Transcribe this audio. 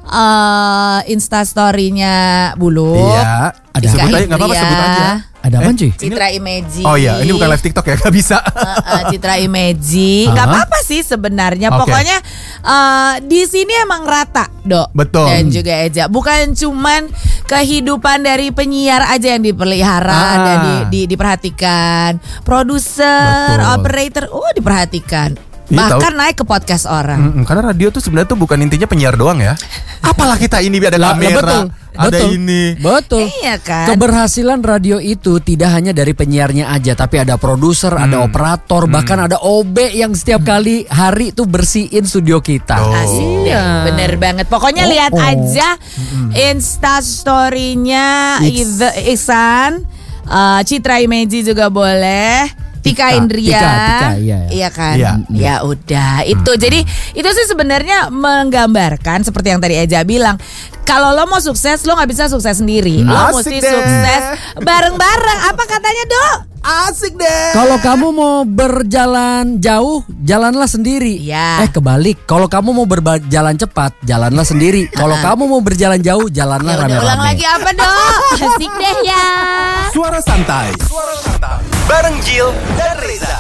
Instastory-nya Bulu. Iya. Ada Rizka sebut aja, nggak apa-apa, Hindria. sebut aja. Ada apa cuy? Citra Imeji. Oh iya, ini bukan live TikTok ya, gak bisa. Citra Imeji, nggak apa-apa sih sebenarnya. Oke. Pokoknya di sini emang rata, Dok. Betul. Dan juga Eja, bukan cuman kehidupan dari penyiar aja yang dipelihara dan diperhatikan. Produser, Betul. operator, diperhatikan. Iya, Bahkan naik ke podcast orang. Karena radio tuh sebenarnya tuh bukan intinya penyiar doang ya. Apalah kita ini ada kamera, ada ini. Betul. Iya kan? Keberhasilan radio itu tidak hanya dari penyiarnya aja, tapi ada produser, ada operator, bahkan ada OB yang setiap kali hari tuh bersihin studio kita. Asik deh, bener banget. Pokoknya lihat aja Instastory-nya Ihsan, Citra Imeji juga boleh. Tika Indria, Tika, iya kan? Iya. Ya udah, itu jadi itu sih sebenarnya menggambarkan seperti yang tadi Eja bilang. Kalau lo mau sukses, lo nggak bisa sukses sendiri. Lo mesti Asik deh. sukses bareng-bareng. Apa katanya, Dok? Asik deh. Kalau kamu mau berjalan jauh, jalanlah sendiri. Iya. Kebalik. Kalau kamu mau berjalan cepat, jalanlah sendiri. Kalau kamu mau berjalan jauh, jalanlah Ya udah, ulang rame-rame. lagi apa, Dok? Asik deh ya. Suara santai. Bareng Jill dan Reza.